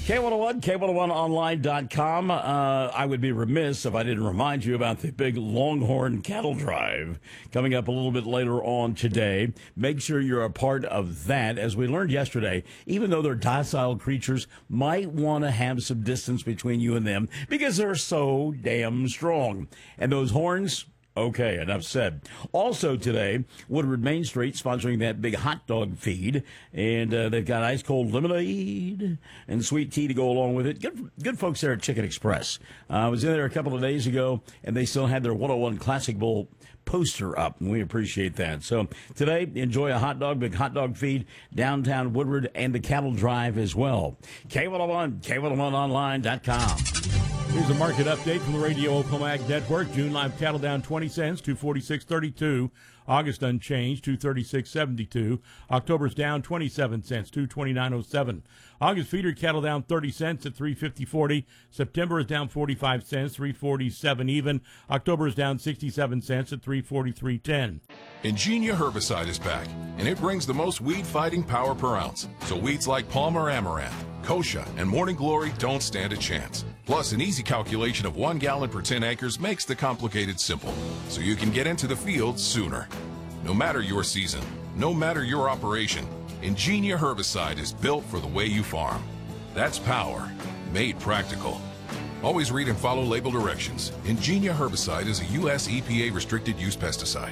K101, K101online.com. I would be remiss if I didn't remind you about the big Longhorn Cattle Drive coming up a little bit later on today. Make sure you're a part of that. As we learned yesterday, even though they're docile creatures, might want to have some distance between you and them because they're so damn strong. And those horns... Okay, enough said. Also today, Woodward Main Street sponsoring that big hot dog feed, and they've got ice cold lemonade and sweet tea to go along with it. Good folks there at Chicken Express. I was in there a couple of days ago, and they still had their 101 Classic Bowl poster up, and we appreciate that. So today, enjoy a hot dog, big hot dog feed, downtown Woodward, and the Cattle Drive as well. K101, K101online.com. Here's a market update from the Radio Oklahoma Ag Network. June live cattle down 20 cents, 246.32. August unchanged, 236.72. October's down 27 cents, 229.07. August feeder cattle down 30 cents at 350.40. September is down 45 cents, 347 even. October is down 67 cents at 343.10. Ingenia herbicide is back, and it brings the most weed-fighting power per ounce. So weeds like Palmer Amaranth, Kochia, and Morning Glory don't stand a chance. Plus, an easy calculation of 1 gallon per 10 acres makes the complicated simple, so you can get into the field sooner. No matter your season, no matter your operation, Ingenia herbicide is built for the way you farm. That's power, made practical. Always read and follow label directions. Ingenia herbicide is a U.S. EPA restricted use pesticide.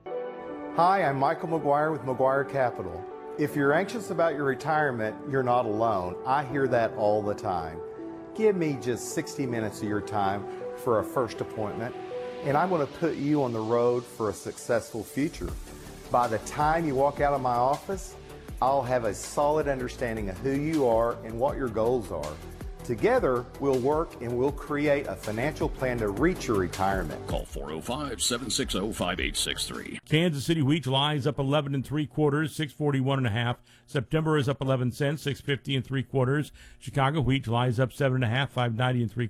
Hi, I'm Michael McGuire with McGuire Capital. If you're anxious about your retirement, you're not alone. I hear that all the time. Give me just 60 minutes of your time for a first appointment, and I'm going to put you on the road for a successful future. By the time you walk out of my office, I'll have a solid understanding of who you are and what your goals are. Together, we'll work and we'll create a financial plan to reach your retirement. Call 405-760-5863. Kansas City wheat July is up 11 3/4, 641.5. September is up 11 cents, 650 3/4. Chicago wheat July is up 7.5, 590